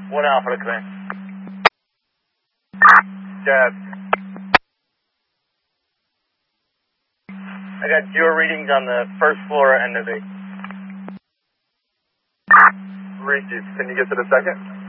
1 Alpha to command. Jab. I got 0 readings on the first floor end of it. Received. Can you get to the second?